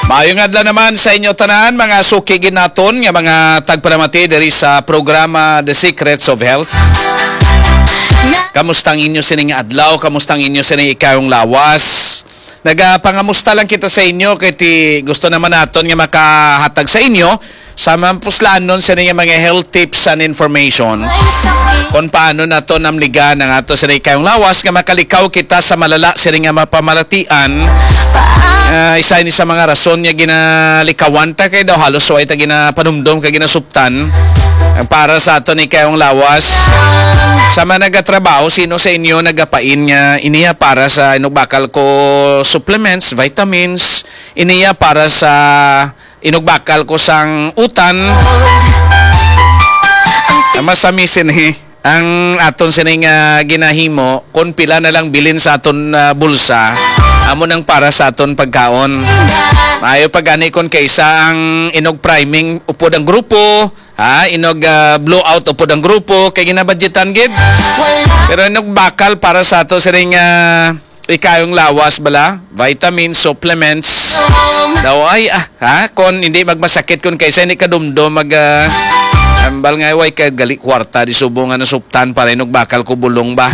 Maayong adlaw naman sa inyo tanan mga sukigin naton nga mga tagpalamati diri sa programa The Secrets of Health. Kamustang inyo sining adlaw, kamustang inyo sining ikayong lawas. Nagapangamusta lang kita sa inyo kay ti gusto naman naton nga makahatag sa inyo sa mampuslanon sa mga health tips and information kung paano nato namligan ang ato sa ikayong lawas nga makalikaw kita sa malala sa nga mapamalatian. Isa ni sa mga rason niya ginalikawan ta kay daw halos way ta ginapanumdom kay ginasuptan para sa ato ni kayong lawas. Sa mga nagatrabaho, sino sa inyo nagapain nga iniya para sa inugbakal ko supplements, vitamins, iniya para sa inugbakal ko sang utan. Masamisin ang aton sining ginahimo kung pila na lang bilin sa aton bulsa amo nang para sa aton pagkaon. Mayo pagani kon kaysa ang inog priming upod ang grupo, inog blowout upod ang grupo kay ginabudgetan gid. Pero inog bakal para sa ato sining ikayong lawas bala, vitamins, supplements. Daw ay kon hindi magmasakit kun kaysa ni kadumdum ambal nga way kay gali kwarta di subong nga nasuptan para inog bakal ko bulong ba.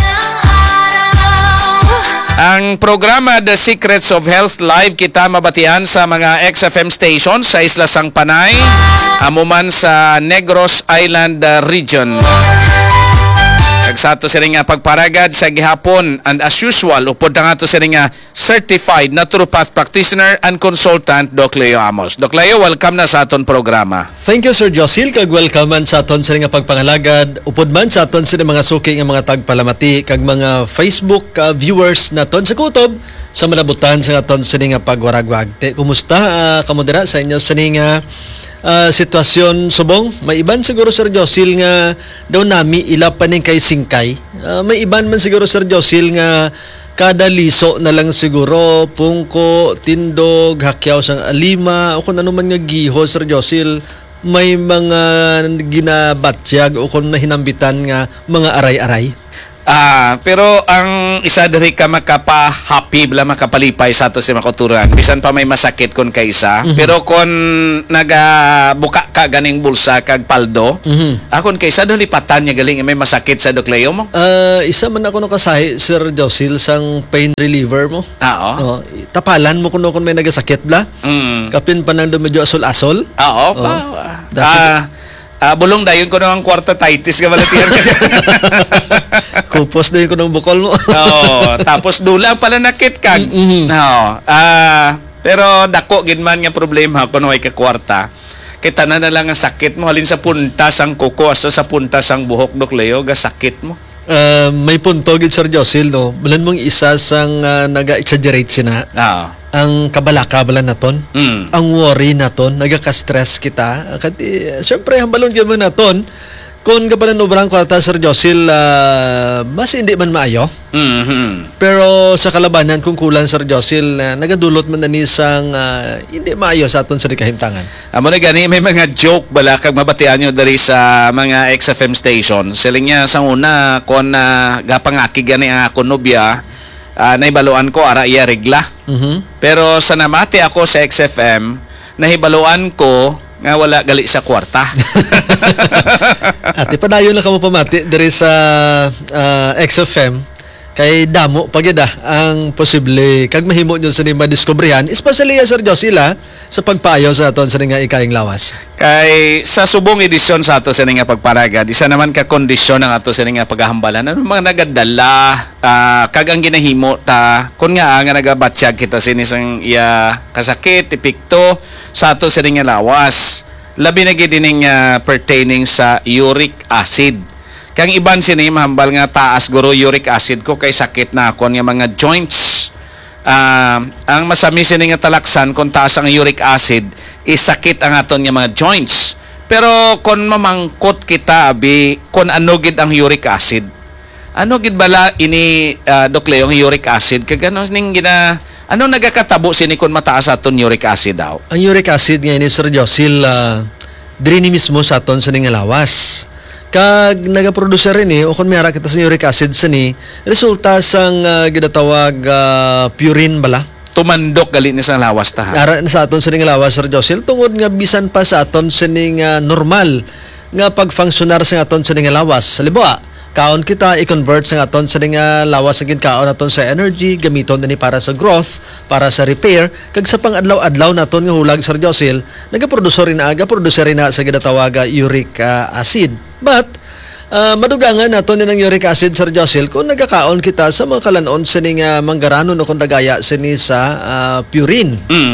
Ang programa The Secrets of Health live kita mabatian sa mga XFM stations sa Isla Sangpanay, amuman sa Negros Island region. Nagsato siya nga pagparagad sa gihapon and as usual, upod na nga to siya nga certified naturopath practitioner and consultant, Doc Leo Amos. Doc Leo, welcome na sa aton programa. Thank you, Sir Josil. Kag-welcome man sa aton siya nga pagpangalagad. Upod man sa aton siya mga suki nga mga tagpalamati, kag mga Facebook viewers naton sa kutob sa malabutan sa aton siya nga pagwaragwag. Kumusta kamodera sa inyo siya nga sitwasyon subong? May iban siguro Sir Josil nga daw nami ila paning kay singkay. May iban man siguro Sir Josil nga kada liso na lang siguro pungko, tindog, hakyaw sang alima o kung ano man nga giho Sir Josil, may mga ginabatsyag o kung nahinambitan nga mga aray-aray. Pero ang isa diri ka makapa-happy bala makapalipay sa ato si makuturan bisan pa may masakit kon kaysa. Pero kon nagabuka ka ganing bulsa kag paldo, akon kaysa do lipatan niya galing may masakit sa dokleo mo. Isa man ako no kasahi Sir Josil sang pain reliever mo. Tapalan mo kuno kon may nagasakit bla. Kapin pa nang medyo asol-asol. Bulong dayon ko ng quartitis ka malatiyan ka. Kupos dayon ko ng bukol mo. Tapos dulang pala nakit kag. Pero dako gid man nga problema kuno ay ka kwarta. Kita na lang ang sakit mo halin sa puntas ang kuko asa sa puntas ang buhok Doc Leo ga sakit mo. May punto gid Sir Josil no. Bulan mong isa sang naga-exaggerate sina. Ang kabalakabalan naton, ang worry naton, nagaka-stress kita. Kati syempre hambalon gyud man naton kun kapalan obrang kwarta Sir Josil mas hindi man maayo. Pero sa kalabanan kung kulang Sir Josil nagadulot man ani sang hindi maayo sa aton sa kahimtangan. Amo na gani may mga joke bala kag mabatian nyo diri sa mga XFM station. Siling niya sang una kon gapangaki gani ang ako nobya. Nahibaluan ko ara iya regla. Pero sa namati ako sa XFM, nahibaluan ko nga wala gali sa kwarta. Ati padayon lang kamo pamati diri sa XFM kay damo pagyada ang posible kag mahimo nyo sa nima diskubrihan especially Sir Josila sa pagpayo sa aton sa nga ikayong lawas. Kay sa subong edisyon sa ato sa nga pagparagad, isa naman ka kondisyon ang ato sa nga paghahambalan. Ano mga nagadala kag ang ginahimo ta kun nga nagabatsyag kita sinisang iya kasakit epekto sa ato sa nga lawas. Labi na gid dining pertaining sa uric acid. Kang iban sini mahambal nga taas guro uric acid ko kay sakit na ako nga mga joints. Ang masami sini nga talaksan kung taas ang uric acid is sakit ang aton nga mga joints. Pero kung mamangkot kita abi kung ano gid ang uric acid. Ano gid bala ini Doc Leo ang uric acid kag ano ning gina ano nagakatabo sini kung mataas aton uric acid daw? Ang uric acid nga ini Sir Josil diri ni mismo sa aton sa ning lawas. Kag nagaproducer rin o kung mayara kita sa uric acid sa ni resulta sang ginatawag purine bala tumandok gali ni sa lawas ta. Ara na sa aton sining lawas Sir Josel tungod nga bisan pa sa aton sining normal nga pagfunksionar sa aton sining lawas. Halimbawa, kaon kita i-convert sa aton sining lawas sa kaon aton sa energy gamiton ni para sa growth, para sa repair kag sa pang-adlaw-adlaw naton nga hulag Sir Josel, nagaproducer na sa ginatawaga uric acid. But madugangan naton ng uric acid Sir Josel kung nagakaon kita sa mga kalanon sining manggaranon o kung dagaya sini sa purine.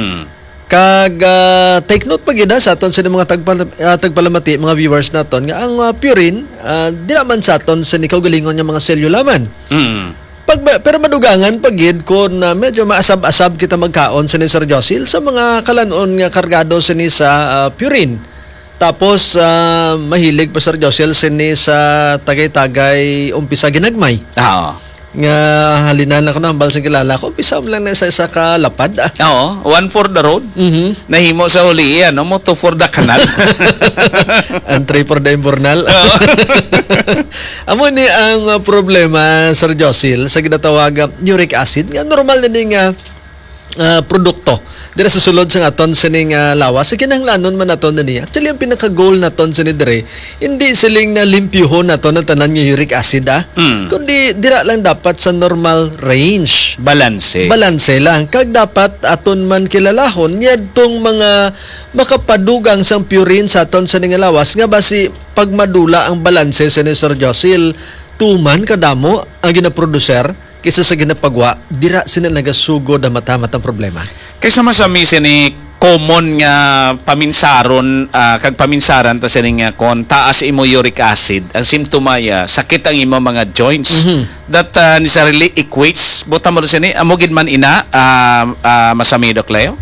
Kag take note pa gid sa aton sa mga tagpalamati mga viewers naton nga ang purine di naman sa aton sa kaugalingon nga mga selulaman. Pero madugangan pa gid kun medyo maasab-asab kita magkaon sa ni Sir Josel sa mga kalanon nga kargado sini sa purine. Tapos mahilig pa Sir Josel sini sa tagay-tagay umpisa ginagmay. Nga halinan ako ng balsang kilala ko, umpisa mo lang na sa isa ka lapad. Oo, one for the road. Nahimo sa huli yan, mo to for the canal. And three for the imbornal. Amo ni ang problema Sir Josel sa ginatawag uric acid nga normal na ning produkto dira sa sulod sa aton sining lawas sa kinahanglanon man naton ni. Actually ang pinaka goal naton sa ni dire hindi siling na limpyuhon naton ang tanan nga uric acid kundi dira lang dapat sa normal range, balanse lang kag dapat aton man kilalahon yadtong mga makapadugang sang purine sa aton sa ning lawas nga basi pagmadula ang balanse sa ni Sir Josel tuman kadamo ang ginaproducer kaysa sa ginapagwa, dira sila nagasugod ang matamat ang problema. Kaysa masami ni common nga paminsaron, kag paminsaran ta sining nga kon taas imo uric acid, ang simptomaya sakit ang imo mga joints. That necessarily equates buta mo sini amo gid man ina masami Dok Leo?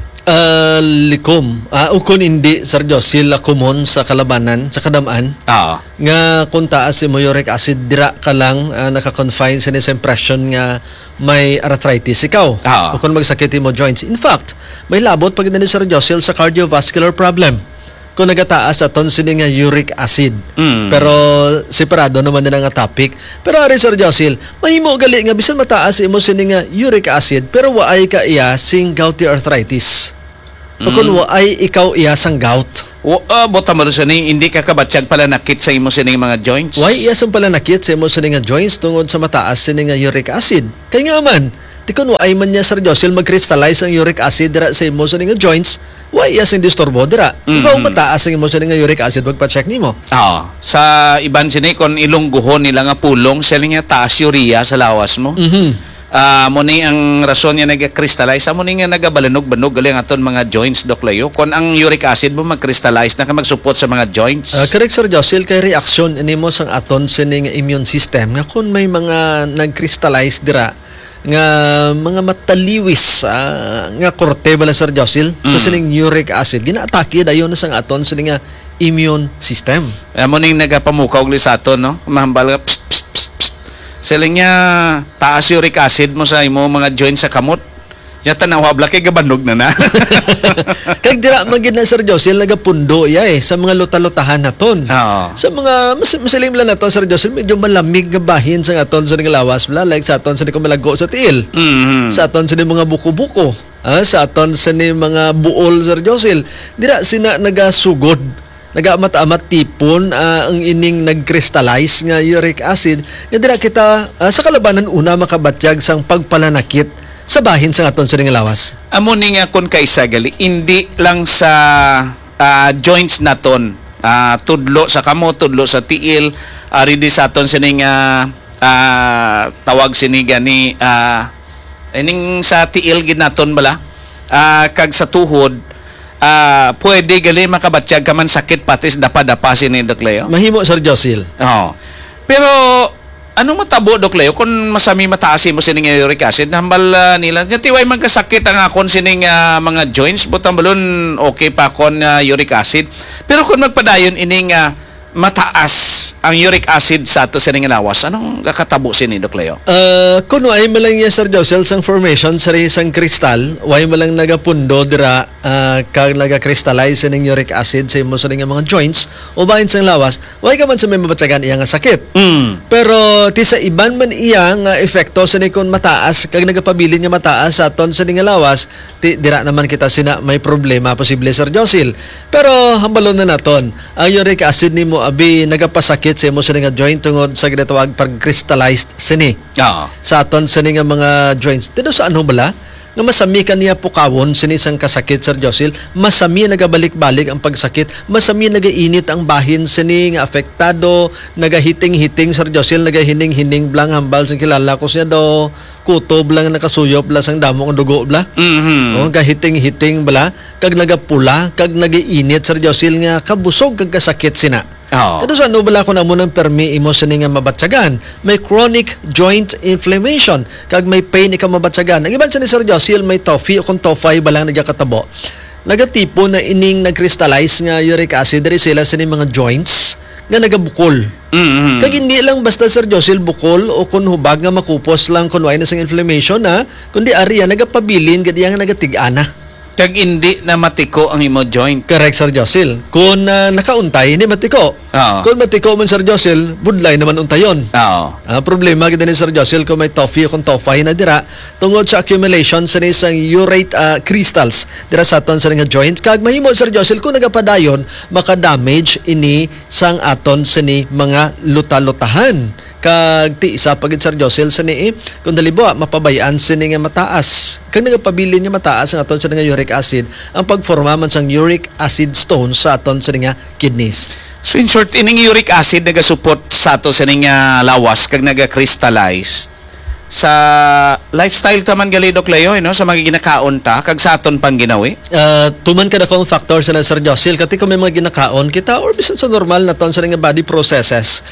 Likom. Ukon hindi Sir Josel kumon sa kalabanan, sa kadamaan. Nga kung taas imo uric acid dira ka lang naka-confine sa impression nga may arthritis ikaw. O kung magsakit imo joints. In fact, may labot pag ni Sir Josel sa cardiovascular problem. Kung nagataas aton sini nga uric acid. Pero separado naman din nga topic. Pero ari Sir Josel, mahimo gali nga bisan mataas imo sini nga uric acid pero waay ka iya sing gouty arthritis. O kung waay ikaw iya sang gout. Bota mo sa ni hindi ka kabatsyag pala nakit sa imo sining mga joints. Waay iya sang pala nakit sa imo sini nga joints tungod sa mataas sini nga uric acid. Kay nga man tikon waay man niya Sir Josel mag-crystallize ang uric acid dira sa imo sini nga joints. Waay iya sing disturbo dira. Ikaw mataas ang imo sini nga uric acid pagpa-check nimo. Sa iban sini kon ilungguhon nila nga pulong sila nga taas urea sa lawas mo. Mo ni ang rason niya nag-crystallize mo ni nga nagabalanog-banog gali ang aton mga joints Dok Leo kon ang uric acid mo mag-crystallize na ka magsupot sa mga joints. Correct Sir Josel kay reaction nimo sang aton sining immune system nga kun may mga nag-crystallize dira nga mga mataliwis nga korte bala Sir Josel sa sining uric acid ginaatake dayon sang aton sining immune system. Mo ning nagapamukaw gali sa aton no mahambal sila nga taas uric acid mo sa imo mga joints sa kamot. Nya tanaw habla kay gabanog na. Kag dira magid na Sir Josel nagapundo sa mga luta-lutahan naton. Sa mga masilim lang naton Sir Josel medyo malamig nga bahin sa aton sa lawas bla like sa aton sa kumalago sa tiil. Sa aton sa mga buko-buko. Sa aton sa mga buol Sir Josel. Dira sina nagasugod. Nagamat-amat tipon ang ining nag-crystallize nga uric acid nga dira kita sa kalabanan una makabatyag sang pagpalanakit sa bahin sa aton sa lawas. Amo ni nga kun kaisa gali hindi lang sa joints naton tudlo sa kamot tudlo sa tiil ari di sa aton sining tawag sini gani ining sa tiil gid naton bala kag sa tuhod pwede gali makabatsyag ka man sakit patis dapa-dapa sini Dok Leo. Mahimo Sir Josel. Pero anong matabo Dok Leo kung masami mataas mo sining uric acid hambal nila tiway magkasakit ang akon sining mga joints butang balon okay pa kon uric acid pero kung magpadayon ining mataas ang uric acid sa ato sa nga lawas, anong kakatabo sini Dok Leo? Kung ay malang yan, Sir Josel, sang formation sa isang kristal, way malang nagapundo dira kag naga-crystallize ng uric acid sa imo sa mga joints o bahin sang lawas, way ka man sa may mabatsagan iya nga sakit. Pero ti sa iban man iya nga epekto sa kung mataas kag nagapabilin nga mataas sa aton sa nga lawas, dira naman kita sina may problema posible, Sir Josel. Pero hambalon na naton, ang uric acid nimo abi nagapasakit sa imo sa nga joint tungod sa ginatawag pag-crystallized sini. Sa aton sa nga mga joints. Dito sa ano bala? Nga masami kaniya pukawon sinisang kasakit, Sir Josel, masami nagabalik-balik ang pagsakit, masami nagainit ang bahin sini nga apektado, nagahiting-hiting, Sir Josel, nagahining-hining blang hambal sa kilala ko siya do kutob lang nakasuyop bla sang damo ang dugo bla. O gahiting-hiting bala kag nagapula kag nagiinit, Sir Josel, nga kabusog kag kasakit sina. Ito sa ano bala ko na mo ng permi imo sa nga mabatsagan. May chronic joint inflammation. Kag may pain ikaw mabatsagan. Ang iban sa ni Sir Josel, may toffee o kung toffee balang nagkakatabo. Nagatipo na ining nag-crystallize nga uric acid dari sila sa ni mga joints nga nagabukol. Kag hindi lang basta, Sir Josel, bukol o kung hubag nga makupos lang kung na sang inflammation na kundi ariya nagapabilin gadi nga nagatig-ana. Kag hindi na matiko ang imo joint. Correct, Sir Josel. Kung nakauntay, hindi matiko. Kung matiko man, Sir Josel, budlay naman untayon. Problema kita ni Sir Josel kung may toffee o kung toffee na dira tungod sa accumulation sa isang urate crystals dira sa aton sa nga joint. Kag mahimo, Sir Josel, kung nagapadayon, maka-damage ini sang aton sa ni mga luta-lutahan. Kag ti isa pagid, Sir Josel, sa ni kung dalibo mapabayaan sini nga mataas kag nagapabilin nga mataas ang aton sa nga uric acid ang pagforma man sang uric acid stones sa aton sa nga kidneys. So in short, ining uric acid nagasuport sa ato sa nga lawas kag naga-crystallize sa lifestyle taman gali, Dok Leo, sa mga ginakaon ta kag sa aton pang ginawi. Tuman ka na kong factor sa Sir Josel kati kung may mga ginakaon kita or bisan sa normal na ton sa nga body processes,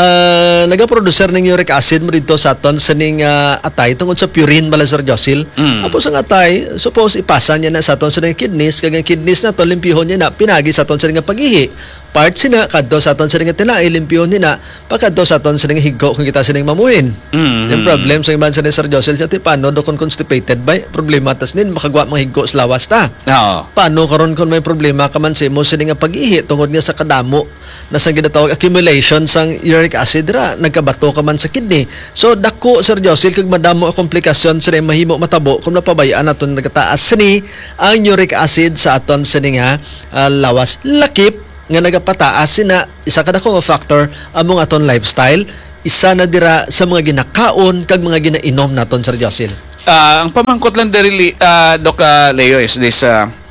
nagaproducer ng uric acid mo dito sa aton sa atay tungod sa purine bala, Sir Josel. Tapos ang atay suppose ipasa niya na sa aton sa nga kidneys kag ang kidneys na to limpihon niya na pinagi sa aton sa nga paghihi. Part sina kadto sa aton sa nga tinai limpihon niya na pagkadto sa aton sa nga higgo kung kita sining mamuhin. Yung problem sa iban sa ni Sir Josel sa paano do kon constipated by problema tas nin makagwa mga higgo sa lawas ta. Paano karon kon may problema ka man sa imo sining nga pag-ihi tungod nga sa kadamo na sang ginatawag accumulation sang uric acid ra nagkabato ka man sa kidney. So dako, Sir Josel, kag madamo ang komplikasyon sa mahimo matabo kung napabayaan naton nagataas ni ang uric acid sa aton sining nga lawas. Lakip nga nagapataas sina isa kada ko factor among aton lifestyle, isa na dira sa mga ginakaon kag mga ginainom naton, Sir Josel. Ang pamangkot lang diri, Doc Leo, is this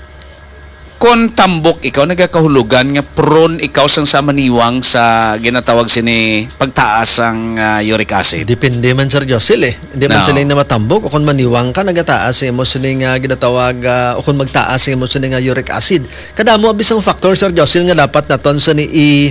kung tambok ikaw nagakahulugan nga prone ikaw sang sa maniwang sa ginatawag sini pagtaas ang uric acid. Depende man, Sir Josel Hindi man sila na matambok o kung maniwang ka nagataas sa imo sini nga ginatawag o kung magtaas sa imo sini nga uric acid. Kadamo bisang factor, Sir Josel, nga dapat naton sa ni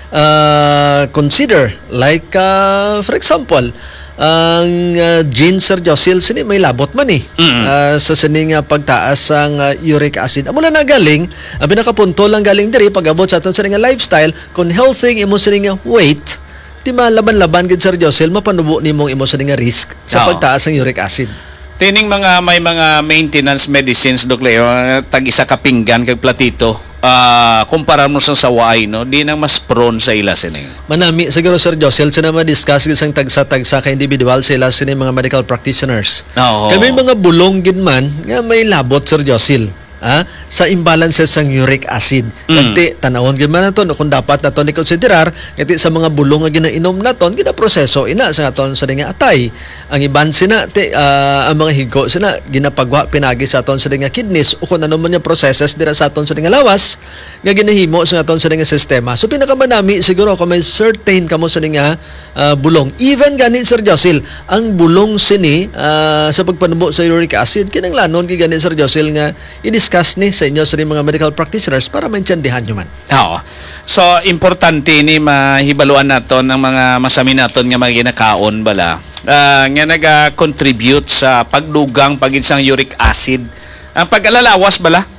consider, like for example ang gene, Sir Josel, sini may labot man sa sining pagtaas sang uric acid. Amo na galing abi nakapunto lang galing diri pag-abot sa aton sa nga lifestyle kung healthy imo sining weight di malaban-laban gid, Sir Josel, mapanubo nimong imo sining risk sa pagtaas ng uric acid. Tining may mga maintenance medicines, Dok Leo, tag isa ka pinggan kag platito. Kumpara mo sa waay, di nang mas prone sa ila sining. Manami siguro, Sir Josel, sila ma-discuss isang tagsa-tagsa ka individual sila sining mga medical practitioners. Kami mga bulong gid man nga may labot, Sir Josel. Sa imbalances sang uric acid. Kanti tanawon gyud man naton kung dapat naton i-konsiderar kanti sa mga bulong nga ginainom naton ginaproseso ina sa aton sa nga atay. Ang iban sina ang mga higgo sina ginapagwa pinagi sa aton sa nga kidneys o kung ano man yung processes dira sa aton sa nga lawas nga ginahimo sa aton sa nga sistema. So pinakamanami siguro kung may certain kamo sa nga bulong. Even gani, Sir Josel, ang bulong sini sa pagpanubo sa uric acid kinanglanon kay gani, Sir Josel, nga i-discuss ni sa inyo sa mga medical practitioners para maintindihan nyo man. So, importante ni mahibaluan naton ang mga masami naton nga mga ginakaon bala nga naga-contribute sa pagdugang paginsang uric acid. Ang pag-alalawas bala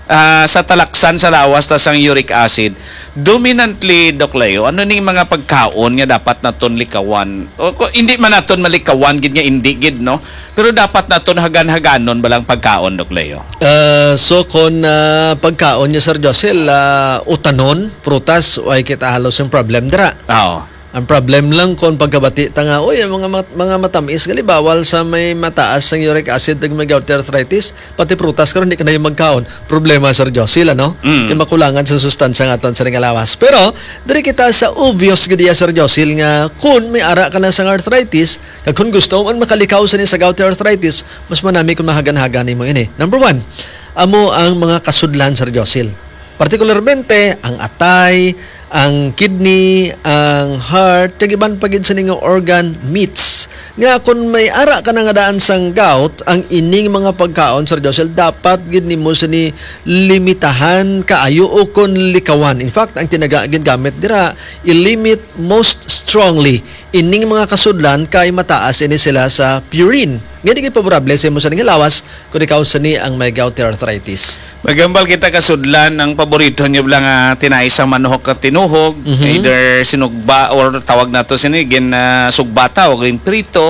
sa talaksan sa lawas tas ang uric acid, dominantly, Doc Leo, ano ning mga pagkaon nga dapat naton likawan? Hindi man naton malikawan gid nga hindi gid, no? Pero dapat naton hagan-haganon balang pagkaon, Doc Leo. So kung pagkaon niya Sir Josel, utanon, prutas, ay kita halos yung problem dira. Oo. Ang problem lang kung pagkabati tanga, oy, mga matamis gali bawal sa may mataas ang uric acid ug may gouty arthritis, pati prutas karon di ka na yung magkaon. Problema Sir Josel, ano? Kaya makulangan sa sustansya nga aton sa lawas. Pero diri kita sa obvious gid Sir Josel nga kung may ara ka na sa arthritis, kag kung gusto mo makalikaw sa ni sa gouty arthritis, mas manami kung mahagan-hagan mo ini. Number 1, amo ang mga kasudlan Sir Josel. Partikularmente ang atay, ang kidney, ang heart, tagiban pagid sa ning organ meats. Nga kung may ara ka na nga daan sang gout, ang ining mga pagkaon Sir Josel dapat gid nimo sa ni limitahan kaayo o kon likawan. In fact, ang gamit dira, i-limit most strongly ining mga kasudlan kay mataas ini sila sa purine. Gani gid favorable sa mo sa ning lawas kung ikaw sa ni ang may gouty arthritis. Magambal kita kasudlan, ang paborito niyo lang tinay sa manok at tinuhog, either sinugba or tawag nato sinigin sugbata o green prito,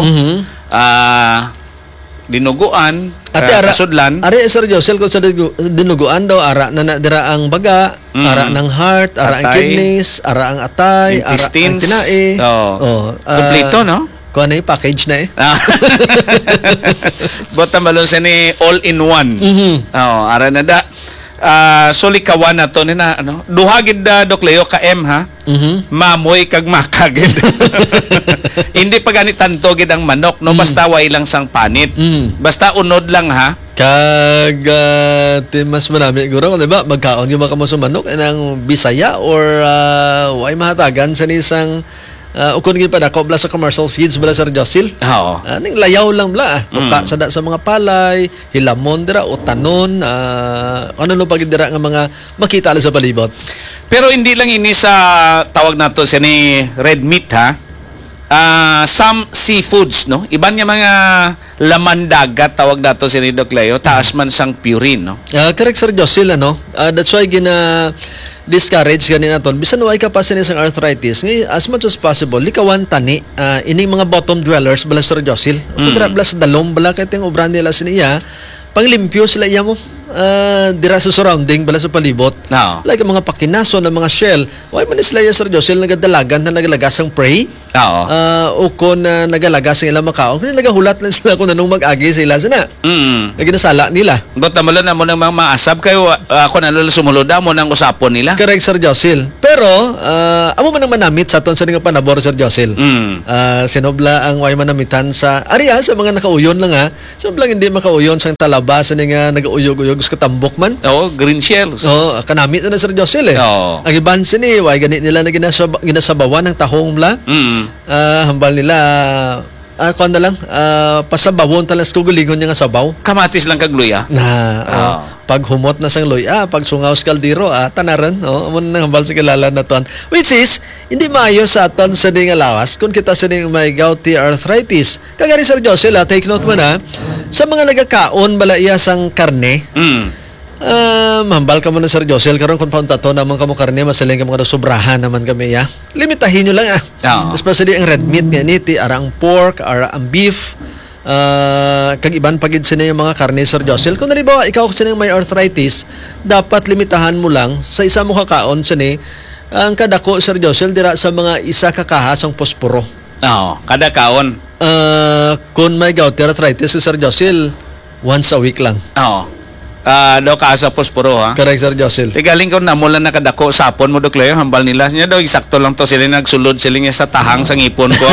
dinuguan, kasudlan. Ari Sir Josel kung sa dinuguan daw ara na dira ang baga, ara ng heart, ara ang kidneys, ara ang atay, intestines, ara ang tinae. Kompleto, no? Kuha na package na Bota malon sa ni all-in-one. Ara na da. So likawan na to na ano. Duha gid Doc Leo ka M ha. Mamoy kag makagid. Hindi pa ganit tanto gid ang manok, no, basta way lang sang panit. Basta unod lang ha. Kag mas marami guro di ba magkaon yung mga sa manok ang Bisaya or way mahatagan sa nisang ukon gid pa dako bla sa commercial feeds bala Sir Josel. Oo. Ning layaw lang bla. Tuka sa mga palay, hilamon dira o tanon, ano no pagid dira nga mga makita sa palibot. Pero hindi lang ini sa tawag nato sa ni red meat ha. Some seafoods, no? Iban nga mga laman dagat tawag nato si Doc Leo, taas man sang purine, no? Correct Sir Josel, ano? That's why discourage ganin naton bisan way ka pa sa isang arthritis ngay as much as possible likawan tani ining mga bottom dwellers bala Sir Josel kudra bala sa dalom bala kay ting obran nila siniya panglimpyo sila iya mo dira sa surrounding bala sa palibot like mga pakinaso ng mga shell way man sila Sir Josel nagadalagan na nagalagasang prey o kung nagalagas sila makaon kung nagahulat lang sila kung anong mag-agi sila sana naginasala nila but naman na mo ng mga maasab kayo ako nalala sumuluda mo ng usapon nila. Correct Sir Josel pero amo man ang manamit sa aton sa nga panabor Sir Josel sinobla ang way manamitan sa area sa mga nakauyon lang ha so lang hindi makauyon sa talaba sa nga nagauyog-uyog sa katambok man green shells kanamit na Sir Josel ang iban sini way ganit nila na ginasabawan ng tahong bla hambal nila kuan na lang pasabawon talas kugulingon niya nga sabaw kamatis lang kag luya pag humot na sang luya pag sungaw sa kaldero tanaran amo nang hambal sa kilala na ton which is hindi maayo sa aton sa ding lawas kung kita sa ding may gouty arthritis kagani Sir Josel take note mo na sa mga nagakaon bala iya sang karne mahambal ka mo na Sir Josel karon kung pauntato naman kamo karne masaling ka mga sobrahan naman kami limitahin nyo lang especially ang red meat nga niti ara ang pork ara ang beef kag iban pagid sila yung mga karne Sir Josel kung nalibawa ikaw kasi may arthritis dapat limitahan mo lang sa isa mo kakaon sini ang kadako Sir Josel dira sa mga isa kakahas ang posporo kada kaon kung may gouty arthritis Sir Josel once a week lang daw ka sa posporo ha. Correct Sir Josel. Tigaling ko na mula nakadako sapon mo Doc Leo hambal nila niya daw eksakto lang to sila nagsulod sila nga sa tahang sa ngipon ko.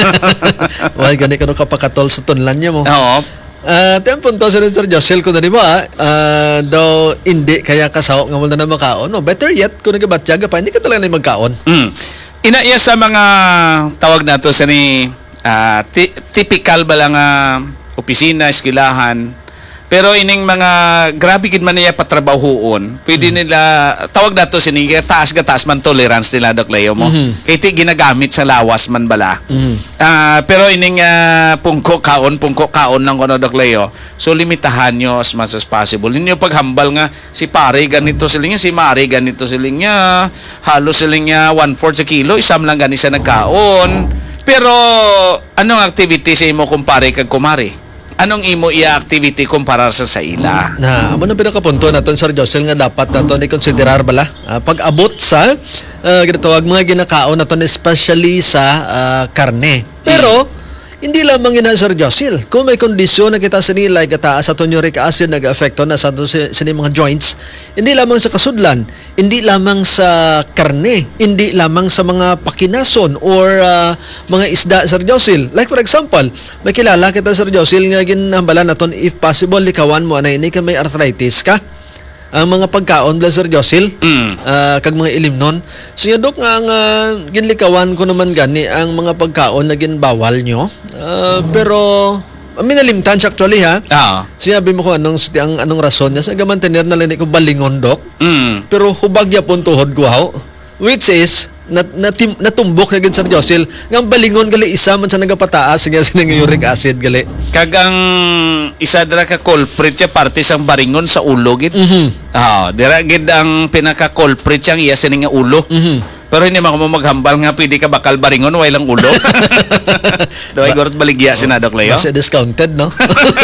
Why gani ka no kapakatol sa tunlan niya mo. Tempon to Sir Josel ko na di ba daw hindi kaya kasaw nga wala na makaon better yet kung nagabatyaga pa hindi ka talaga na magkaon. Inaiya sa mga tawag nato sa ni typical ba lang opisina, eskwelahan. Pero ining mga grabe gid man niya patrabahoon, pwede nila tawag nato sini taas man tolerance nila Doc Leo mo. Kay ti ginagamit sa lawas man bala. Pero ining pungko kaon lang kono Doc Leo. So limitahan nyo as much as possible. Hindi paghambal nga si pare ganito siling si mare ganito siling niya, halos siling niya 1/4 sa kilo, isam lang gani siya nagkaon. Pero anong activity sa imo kumpare kag kumare? Anong imo iya activity kumpara sa ila? Na, amo na pinakapunto naton Sir Josel nga dapat naton i-considerar bala. Pag-abot sa ginatawag mga ginakaon naton especially sa karne. Pero hindi lamang ina Sir Josel. Kung may kondisyon na kita sa nila kataas sa uric acid nag-affecto na sa mga joints, hindi lamang sa kasudlan, hindi lamang sa karne, hindi lamang sa mga pakinason or mga isda Sir Josel. Like for example, may kilala kita Sir Josel nga ginhambalan naton if possible likawan mo anay ni ka may arthritis ka. Ang mga pagkaon bla Sir Josel kag mga ilimnon. So yun dok nga ginlikawan ko naman gani ang mga pagkaon na ginbawal nyo. Pero minalimtan siya actually ha. Sinabi mo ko anong rason niya sa gamantener na lang ko balingon dok. Pero hubag ya pun tuhod ko haw. Which is natumbok na gid Sir Josel nga balingon gali isa man sa nagapataas nga sinang uric acid gali. Kagang isa dira ka culprit siya parte sang baringon sa ulo gid. Dira gid ang pinaka culprit siyang iya sining nga ulo. Pero hindi man ko maghambal nga pwede ka bakal baringon way lang ulo. Daway gorot baligya si Doc Leo. Mas discounted no.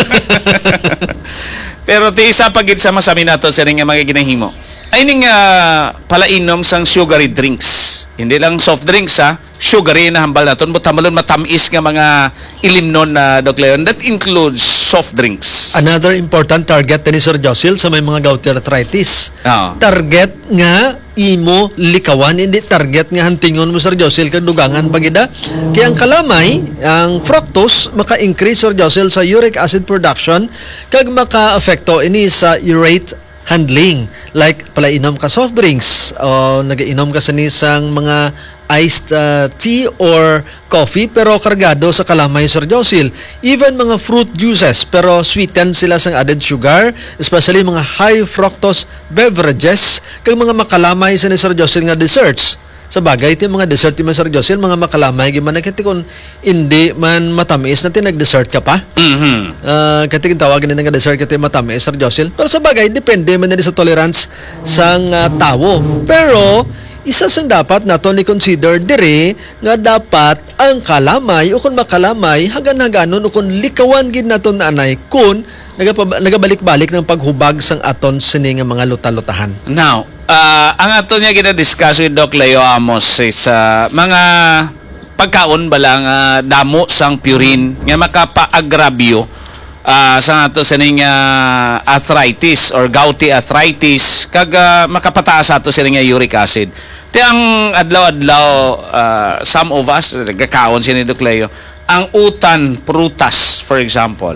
Pero ti isa pa gid sa masami nato sa nga mga ginahimo. Ay ning palainom sang sugary drinks. Hindi lang soft drinks sugary na hambal naton but hamalon matamis nga mga ilimnon na Doc Leo. That includes soft drinks. Another important target ni Sir Josel sa may mga gouty arthritis. Target nga imo likawan, hindi target nga hantingon mo Sir Josel kag dugangan pagida. Kaya ang kalamay, ang fructose maka-increase Sir Josel sa uric acid production kag maka-affecto ini sa urate handling, like palainom ka soft drinks o nagainom ka sa nisang mga iced tea or coffee pero kargado sa kalamay Sir Josel. Even mga fruit juices pero sweetened sila sang added sugar, especially mga high fructose beverages kag mga makalamay sa ni Sir Josel nga desserts. Sa bagay, iti mga dessert ti Sir Josel, mga makalamay, gimana kiti kung hindi man matamis na tinag-dessert ka pa. Kati tawagin nga dessert kiti matamis, Sir Josel. Pero sa bagay, depende man na sa tolerance sang tao. Pero, isa sang dapat nato ni consider dire nga dapat ang kalamay o kung makalamay hagan-haganon o kung likawan gid naton na anay kung nagabalik-balik ng paghubag sang aton sini nga mga luta-lutahan. Now, ang ato niya gina-discuss with Doc Leo Amos is mga pagkaon balang damo sang purine nga makapa-agrabyo sa ato sining arthritis or gouty arthritis kag makapataas ato sining uric acid. Ti ang adlaw-adlaw some of us gakaon sini Doc Leo ang utan prutas for example.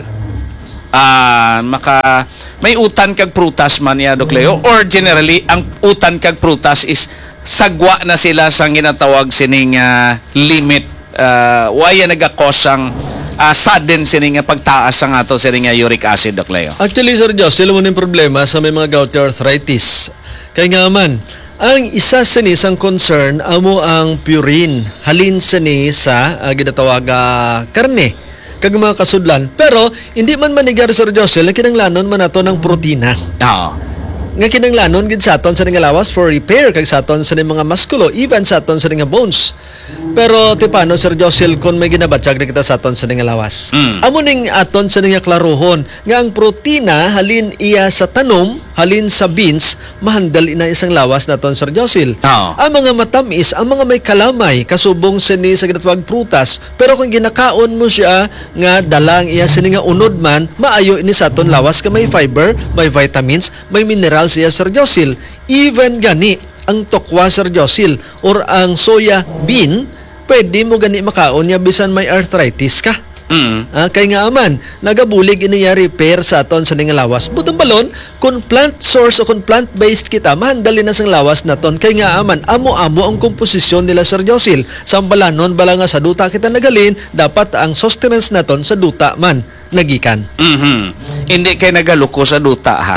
May utan kag prutas man ya Doc Leo or generally ang utan kag prutas is sagwa na sila sang ginatawag sining limit waya nagakos ang sudden sining pagtaas ang ato sining uric acid Doc Leo. Actually Sir Josel mo ning problema sa may mga gouty arthritis. Kay nga man ang isa sini sang concern amo ang purine halin sini sa ginatawag karne kag mga kasudlan. Pero hindi man manigar Sir Josel kinanglanon man nato ng protina. Nga kinanglanon gid sa aton sa nga lawas for repair kag sa aton sa mga musculo even sa aton sa nga bones. Pero ti paano Sir Josel kon may ginabatyag na kita sa aton sa nga lawas. Amo ning aton sa nga klaruhon nga ang protina halin iya sa tanom, halin sa beans, mahandal ina isang lawas naton Sir Josel. Ang mga matamis, ang mga may kalamay kasubong sini sa ginatawag prutas, pero kung ginakaon mo siya nga dalang iya sini nga unod man, maayo ini sa aton lawas ka may fiber, may vitamins, may minerals iya Sir Josel. Even gani ang tokwa Sir Josel or ang soya bean, pwede mo gani makaon niya bisan may arthritis ka. Kay nga aman, nagabulig iniya repair sa aton sa nga lawas. Butang balon, kung plant source o kung plant-based kita, mahandali na sang lawas naton. Kay nga aman, amo-amo ang komposisyon nila Sir Josil. Sambalanon, bala nga sa duta kita nagalin, dapat ang sustenance naton sa duta man nagikan. Hindi kay nagaluko sa duta, ha?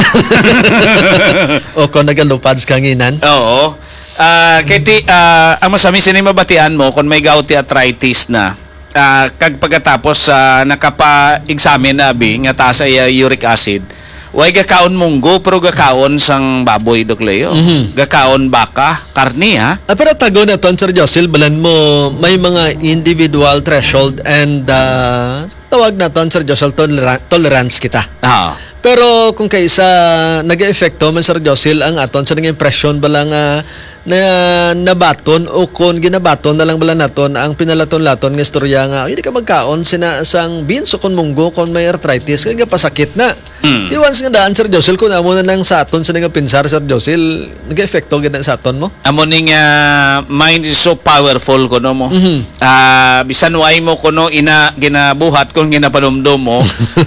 O kung nagalupads kanginan. Oo. Ang masami sinimabatian mo kung may gouty arthritis na, kag pagkatapos nakapa-examine na nga taas ay uric acid, way gakaon munggo pero gakaon sang baboy, Dok Leo. Gakaon baka, karni, ha? Pero tago na to, Sir Josil, balan mo may mga individual threshold and tawag na to, Sir Josil, tolerance kita. Pero kung kaysa nag-efekto man Sir Josil ang aton sa nga impression bala nga na nabaton o kung ginabaton na lang bala naton ang pinalaton-laton nga istorya nga hindi ka magkaon sina sang beans o kung munggo kung may arthritis kaya pasakit na. Di once nga daan Sir Josil kung amo na lang sa aton sa nga pinsar Sir Josil nag-efekto gid sa aton mo. Amo ning mind is so powerful kuno mo. Bisan way mo kuno ginabuhat kung ginapanumdum mo.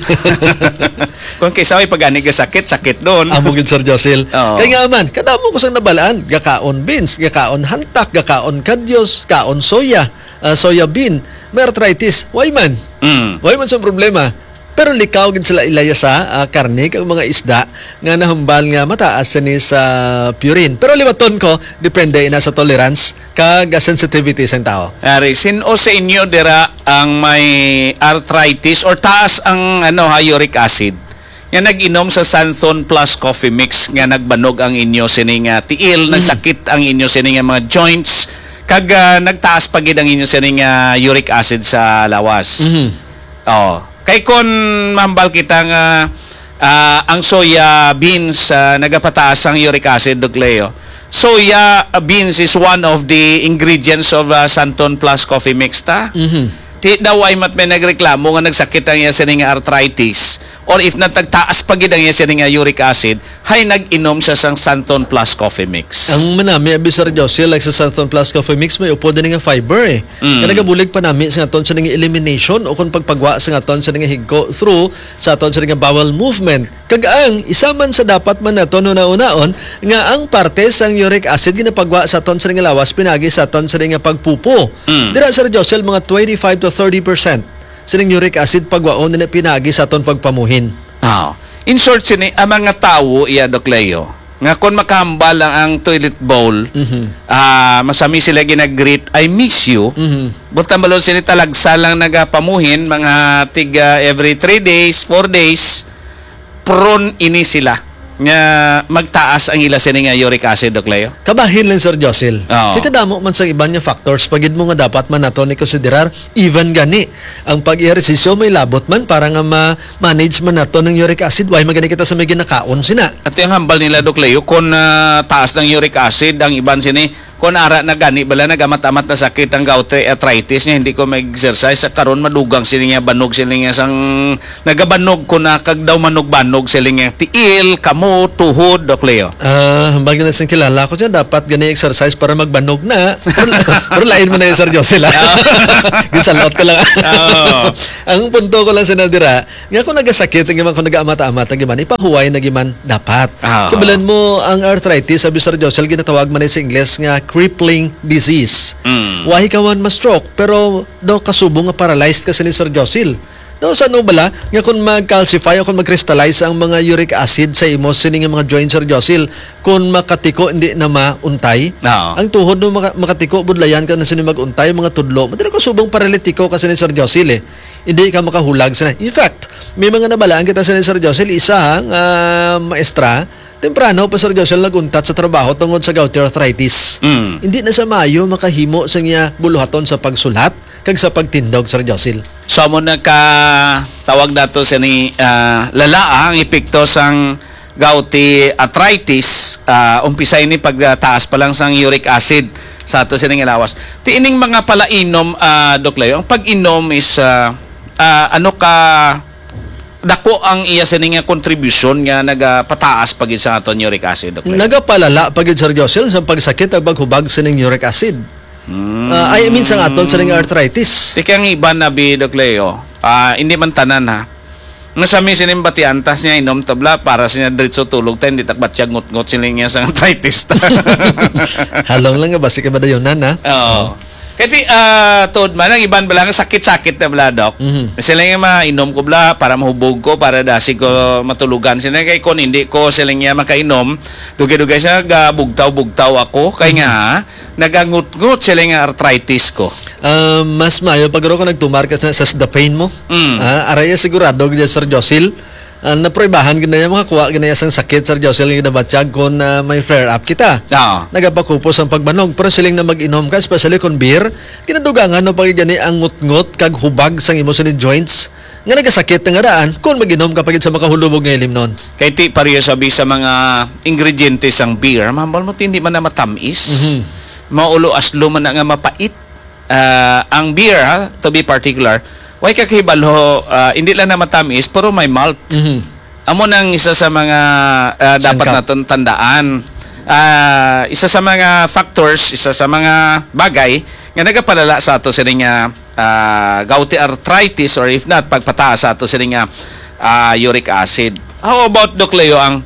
Kung kaysa ay pag-ani ka sakit doon. Amo gid Sir Josil. Kaya nga man, kadamo ko sang nabalaan, gakaon beans, gakaon hantak, gakaon kadyos, kaon soya, soya bean, may arthritis. Why man? Why man sa problema? Pero likaw gid sila ilaya sa karne kag mga isda nga nahambal nga mataas ni sa purine. Pero liwaton ko depende na sa tolerance kag sensitivity sa tao. Ari, o sa inyo dira ang may arthritis or taas ang uric acid. Nga nag-inom sa Santhon Plus Coffee Mix nga nagbanog ang inyo sining tiil, nagsakit ang inyo sining mga joints kag nagtaas pa gid ang inyo sining uric acid sa lawas. Kay kon mambal kita nga ang soya beans nagapataas ang uric acid, Dok Leo. Soya beans is one of the ingredients of Santhon Plus Coffee Mix ta. Ti daw ay may nagreklamo nga nagsakit ang iya sining arthritis or if natagtaas pa gid ang iya sining uric acid, hay nag-inom sa sang Santhon Plus Coffee Mix. Ang manami abi Sir Josil like sa Santhon Plus Coffee Mix may upo din nga fiber eh. Kaya nagabulig pa nami sa aton sa nga elimination o kung pagpagwa sa aton sa nga higko through sa aton sa nga bowel movement. Kag ang isa man sa dapat man naton una-unaon nga ang parte sang uric acid ginapagwa sa aton sa nga lawas pinagi sa aton sa nga pagpupo. Dira Sir Josil mga 25 to 30% sining uric acid pagwaon na pinagi sa aton pagpamuhin. In short, ang mga tao, Dok Leo, nga kung makahambal ang toilet bowl, masami sila ginag-greet, I miss you. Buta malon sila talagsa lang nagapamuhin, mga every 3 days, 4 days, prone ini sila nga magtaas ang ila sining uric acid, Dok Leo. Kabahin lang Sir Josil. Kaya kadamo man sa iban nga factors pagid mo nga dapat man nato ni konsiderar even gani ang pag-ehersisyo may labot man para nga ma-manage man nato ng uric acid why magani kita sa may ginakaon sina. At yung hambal nila, Dok Leo, kung taas ng uric acid ang iban sini kung ara na gani bala nagamat-amat na sakit ang gouty arthritis niya hindi ko mag-exercise sa karon madugang sila nga banog sila nga sang nagabanog ko na kag daw manog-banog sila nga tiil kamo tuhod, Dok Leo. Hambal na sang kilala ko dyan dapat gani exercise para magbanog na pero lain mo na yung Sir Josil ginsalot ko lang. Ang punto ko lang sa nadira nga kung nagasakit nga kung nagaamata-amata giman ipahuway na giman dapat kabilan mo ang arthritis sabi Sir Josil ginatawag man sa Ingles nga crippling disease. Wahi ka man ma-stroke pero daw kasubong nga paralyzed ka ni Sir Josil. No, sa ano bala, nga kung mag-calcify o kung mag-crystallize ang mga uric acid sa imo sining mga joints Sir Josil, kung makatiko hindi na mauntay, ang tuhod no makatiko budlayan ka na sini mag-untay mga tudlo. Madali ka subong paralitiko kasi ni Sir Josil eh. Hindi ka makahulag sa. In fact, may mga nabalaan kita sa ni Sir Josil isa maestra temprano pa Sir Josil naguntat sa trabaho tungod sa gouty arthritis. Hindi na sa mayo makahimo sa niya buluhaton sa pagsulat kag sa pagtindog Sir Josil. So mo tawag nato sa ni lala ang epekto sang gouty arthritis umpisay ni pagtaas pa lang sang uric acid sa ato sining ilawas. Tiining mga palainom Dok Leo, ang pag-inom is ano ka dako ang iya sining contribution nga nagapataas pagid sa aton uric acid, Dok Leo. Nagapalala pagid Sir Josil sa pagsakit ag paghubag sining uric acid. I mean sa aton sa arthritis. Tikang iban na bi, Dok Leo, Hindi man tanan ha. Nasami sinimbati antas niya inom tabla para siya diretso tulog tayo hindi takbat siya ngut-ngut siling niya sa arthritis. Halong lang nga basi ka madayonan ha. Oo. Kasi tod man ang iban bala nga sakit-sakit na bala dok. Sila nga mainom ko bala para mahubog ko para dasi ko matulugan sila kay kon hindi ko sila nga makainom dugay-dugay siya bugtaw-bugtaw ako kay nga nagangut-ngut sila nga arthritis ko. Mas mayo pag ko nagtumarkas na sa pain mo. Araya sigurado gid Sir Josil. Naproibahan ganaya makakuha ganaya sang sakit Sir Josil nga nabatsyag kon may flare up kita. Oo. Nagapakupos ang pagbanog pero siling na mag-inom ka especially kon beer kinadugangan no pag gani ang ngut-ngut kag hubag sang imo ni joints nga nagasakit nga daan kon mag-inom ka pagid sa makahulubog nga ilim nun. Kay ti pareho sabi sa mga ingredientes sang beer, mambal mo hindi man na matamis. Maulo aslo man na nga mapait. Ang beer, to be particular, why kakihibalo, hindi lang na matamis, pero may malt. Amo nang isa sa mga dapat natin tandaan. Isa sa mga factors, isa sa mga bagay nga nagapalala sa ato sa nga gouty arthritis or if not, pagpataas sa ato sa nga uric acid. How about, Dok Leo, ang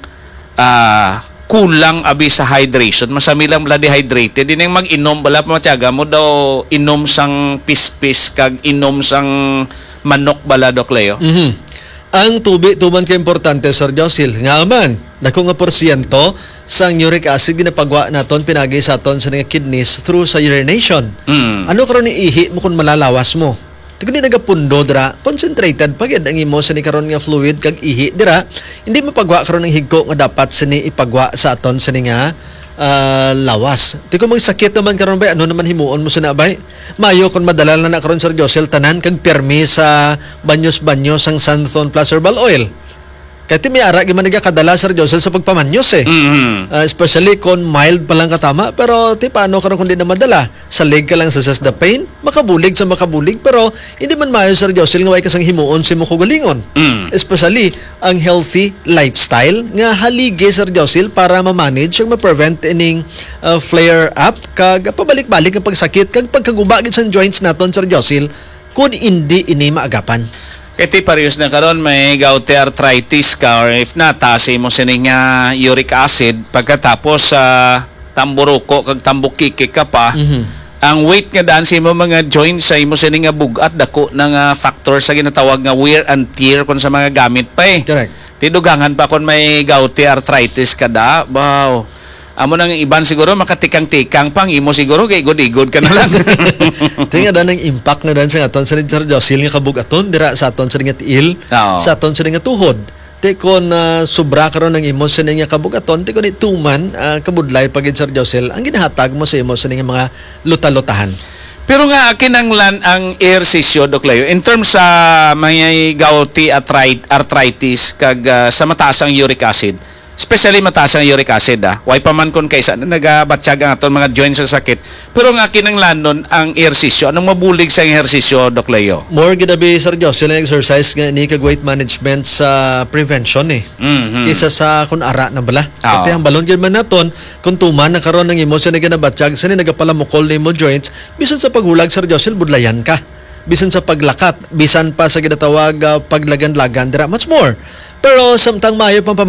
kulang abi sa hydration, masami lang bala dehydrated, din yung mag-inom bala matyaga mo daw inom sang pispis kag inom sang manok bala Dok Leo. Ang tubig tuman ka importante Sir Josil nga man dako nga porsyento sang uric acid ginapagwa naton pinagi sa aton sa nga kidneys through sa urination. Ano karon ni ihi mo kun malalawas mo? Kung hindi nagapundo dira, concentrated pagid ang imo sa ni karon nga fluid kag ihi dira, hindi mapagwa karon ng higko nga dapat sini ipagwa sa aton sa ni nga lawas. Ti kung magsakit naman karon bay, ano naman himuon mo sa bay? Mayo kon madala na karon Sir Josel tanan kag permi sa banyos-banyos ang Santhon plus herbal oil. Kaya may ara giman kadala Sir Josel sa pagpamanyos especially kung mild pa lang katama pero paano karon kung di na madala sa leg ka lang sa pain makabulig sa makabulig pero hindi man maayo Sir Josel nga way kasang himuon si mo kugalingon especially ang healthy lifestyle nga haligi Sir Josel para ma-manage ug ma-prevent ining flare up kag pabalik-balik ang pagsakit kag pagkaguba gid sa joints naton Sir Josel kung hindi ini maagapan. Kaya ti parehas na karon may gouty arthritis ka or if not, tasi mo sining uric acid pagkatapos tamburuko kag tambukiki ka pa, ang weight nga daan sa imo mga joints sa imo sining bugat dako ng factor sa ginatawag nga wear and tear kon sa mga gamit pa Correct. Tidugangan pa kon may gouty arthritis ka da, wow. Amo nang iban siguro makatikang-tikang pang imo siguro kay igod-igod ka na lang. Tinga dan ang impact na dan sa aton sa Sir Josil nga kabugaton dira sa aton sa nga tiil, sa aton sa nga tuhod. Te kon sobra karon ng imo sa nga kabugaton, te kon ituman kabudlay pagid Sir Josil, ang ginahatag mo sa imo sa nga mga luta-lutahan. Pero nga akin ang ehersisyo Dok Leo in terms sa mga gouty arthritis kag sa mataas ang uric acid. Especially mataas ang uric acid Why pa man kon kaysa nagabatsyag ang aton mga joints sa sakit. Pero nga akin ang lanon ang ehersisyo. Anong mabulig sa ehersisyo Dok Leo? More gidabi Sir Josil ang exercise nga ni kag weight management sa prevention kaysa sa kun ara na bala. Kasi ang balon gyud man naton kung tuman na karon ng imo sa naganabatsyag sa nagapalamukol nimo joints bisan sa paghulag Sir Josil budlayan ka. Bisan sa paglakat, bisan pa sa ginatawag paglagan-lagan dira much more. Pero samtang mayo pang